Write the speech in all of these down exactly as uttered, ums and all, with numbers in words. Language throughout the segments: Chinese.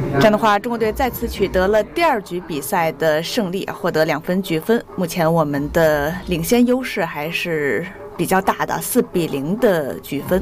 这样的话，中国队再次取得了第二局比赛的胜利，获得两分局分。目前我们的领先优势还是比较大的，四比零的局分。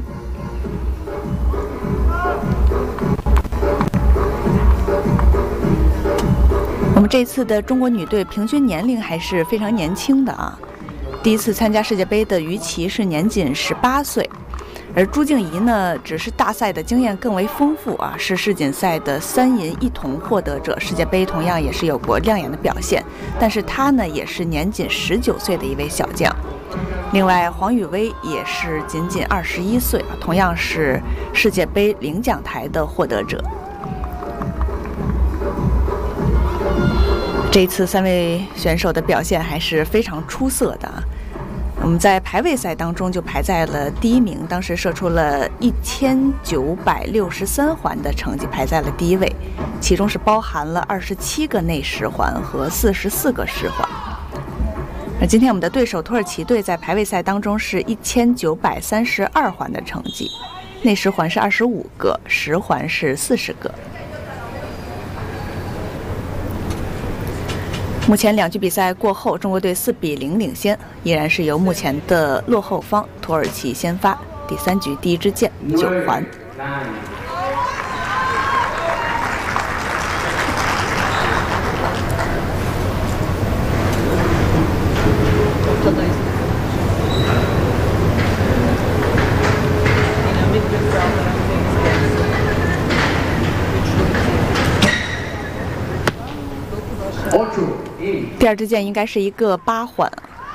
我们这次的中国女队平均年龄还是非常年轻的啊。第一次参加世界杯的于琦是年仅十八岁。 而朱静怡呢，只是大赛的经验更为丰富啊，是世锦赛的三银一铜获得者，世界杯同样也是有过亮眼的表现。但是她呢，也是年仅十九岁的一位小将。另外，黄雨薇也是仅仅二十一岁啊，同样是世界杯领奖台的获得者。这一次三位选手的表现还是非常出色的啊。 我们在排位赛当中就排在了第一名，当时射出了一千九百六十三环的成绩，排在了第一位，其中是包含了二十七个内十环和四十四个十环。而今天我们的对手土耳其队在排位赛当中是一千九百三十二环的成绩，内十环是二十五个，十环是四十个。 目前两局比赛过后，中国队四比零领先，依然是由目前的落后方土耳其先发。第三局第一支箭九环。第二支箭应该是一个八环。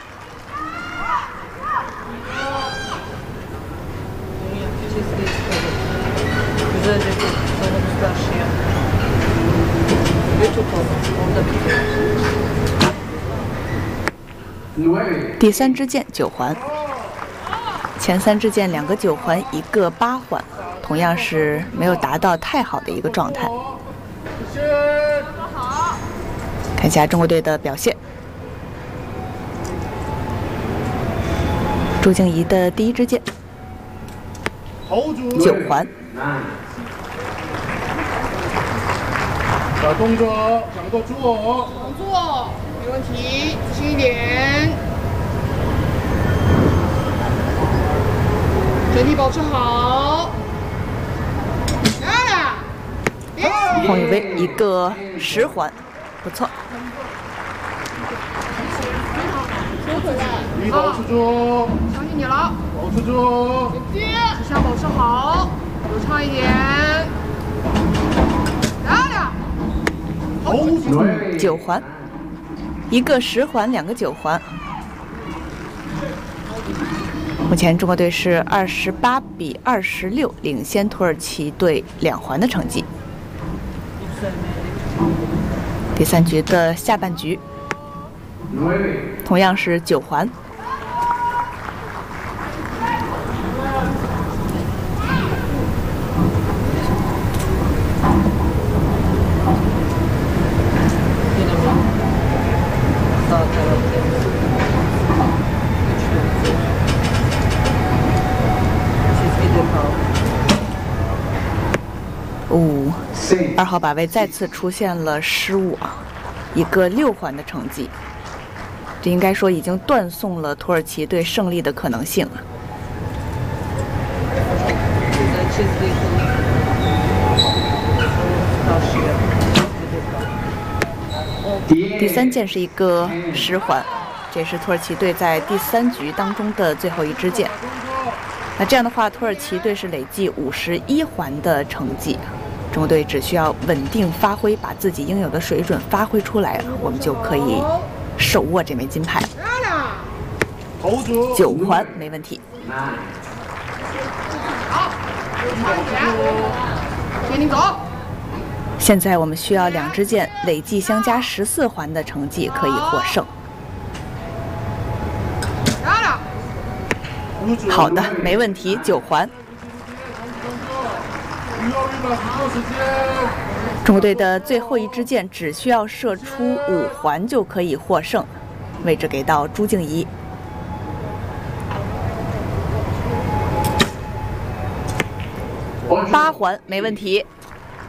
第三支箭九环。前三支箭两个九环，一个八环，同样是没有达到太好的一个状态。 看一下中国队的表现。朱静怡的第一支箭，九环。 小动作，小动作， 动作，没问题，轻一点，整体保持好。啊！ 黄雨薇一个十环。 不错， 你保持住， 相信你了， 保持住， 指向保持好，流畅一点，漂亮， 九环，一个十环，两个九环。目前中国队是二十八比二十六领先土耳其队两环的成绩。 第三局的下半局，同样是九环。五，二号靶位再次出现了失误啊，一个六环的成绩，这应该说已经断送了土耳其队胜利的可能性了。第三箭是一个十环，这是土耳其队在第三局当中的最后一支箭。那这样的话，土耳其队是累计五十一环的成绩。 中国队只需要稳定发挥，把自己应有的水准发挥出来，我们就可以手握这枚金牌。九环没问题。 好，接你走。 现在我们需要两支箭累计相加十四环的成绩可以获胜。好的，没问题，九环。 中国队的最后一支箭只需要射出五环就可以获胜，位置给到朱静怡。八环没问题。